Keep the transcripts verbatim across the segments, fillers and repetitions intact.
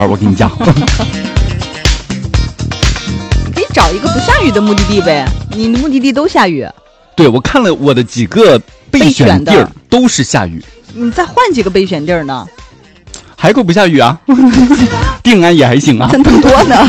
我跟你讲。 可以找一个不下雨的目的地呗，你的目的地都下雨。 对，我看了我的几个备选地儿都是下雨。 你再换几个备选地儿呢？ 海口不下雨啊，定安也还行啊， 真多呢。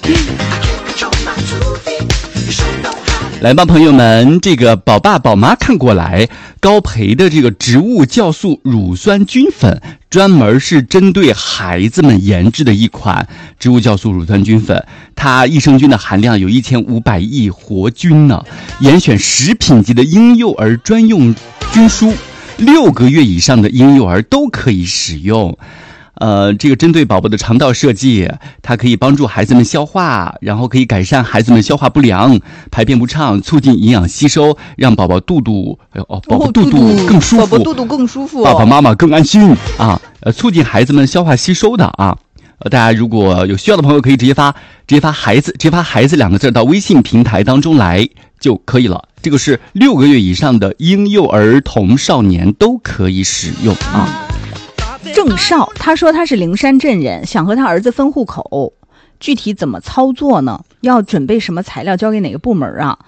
来吧，朋友们，这个宝爸宝妈看过来，高培的这个植物酵素乳酸菌粉，专门是针对孩子们研制的一款植物酵素乳酸菌粉，它益生菌的含量有一千五百亿活菌呢，严选食品级的婴幼儿专用菌株，六个月以上的婴幼儿都可以使用。呃，这个针对宝宝的肠道设计，它可以帮助孩子们消化，然后可以改善孩子们消化不良、排便不畅，促进营养吸收，让宝宝肚肚哦，宝宝肚肚更舒服， 宝宝肚肚更舒服， 爸爸妈妈更安心啊！呃，促进孩子们消化吸收的啊。呃，大家如果有需要的朋友，可以直接发直接发孩子，直接发孩子两个字到微信平台当中来就可以了。这个是六个月以上的婴幼儿童少年都可以使用啊。 郑少他说他是灵山镇人，想和他儿子分户口，具体怎么操作呢？要准备什么材料，交给哪个部门啊？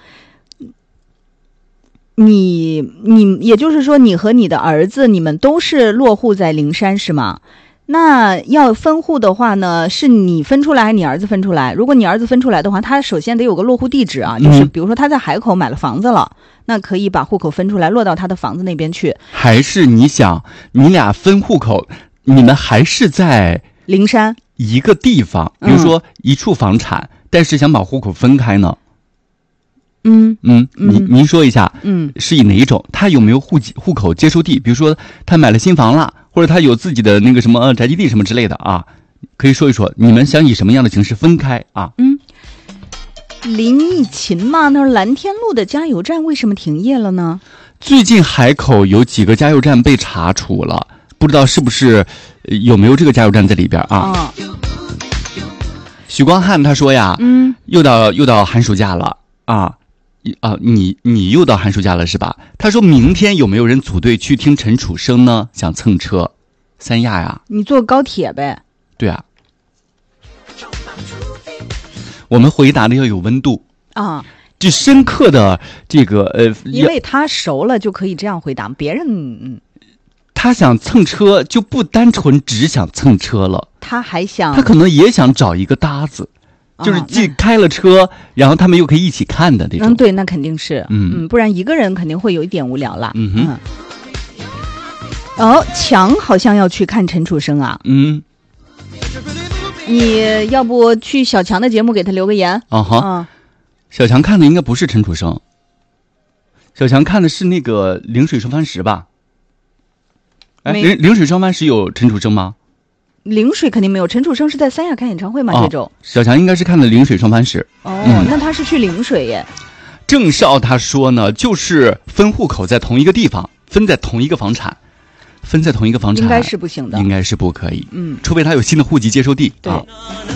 你你也就是说你和你的儿子你们都是落户在灵山是吗？那要分户的话呢，是你分出来还是你儿子分出来？如果你儿子分出来的话，他首先得有个落户地址啊，就是比如说他在海口买了房子了，嗯，那可以把户口分出来落到他的房子那边去。 还是你想你俩分户口，你们还是在灵山一个地方，比如说一处房产，嗯，但是想把户口分开呢？ 嗯嗯，您您说一下， 嗯， 是以哪一种？他有没有户籍户口接收地？比如说他买了新房了，或者他有自己的那个什么宅基地什么之类的啊，可以说一说，你们想以什么样的形式分开啊？ 嗯，林忆勤嘛，那蓝天路的加油站为什么停业了呢？ 最近海口有几个加油站被查处了，不知道是不是有没有这个加油站在里边啊？哦，许光汉他说呀，嗯，又到又到寒暑假了啊。啊，你你又到寒暑假了是吧？他说明天有没有人组队去听陈楚生呢？想蹭车，三亚呀？ 你坐高铁呗。 对啊，我们回答的要有温度啊， 就深刻的这个呃， 因为他熟了就可以这样回答，别人嗯， 他想蹭车就不单纯只想蹭车了， 他还想， 他可能也想找一个搭子。就是既开了车，然后他们又可以一起看的那种。 嗯，对，那肯定是， 嗯嗯，不然一个人肯定会有一点无聊啦。 嗯哼。 嗯、哦，强好像要去看陈楚生啊。 嗯。 你要不去小强的节目给他留个言？ 啊哈。 嗯。 小强看的应该不是陈楚生，小强看的是那个陵水双帆石吧？哎，陵陵水双帆石有陈楚生吗？ 陵水肯定没有，陈楚生是在三亚开演唱会嘛？这周、 哦、小强应该是看的陵水双帆石。 哦、嗯，那他是去陵水耶。 郑少他说呢，就是分户口在同一个地方，分在同一个房产，分在同一个房产应该是不行的， 应该是不可以。 嗯， 除非他有新的户籍接收地。 对。 啊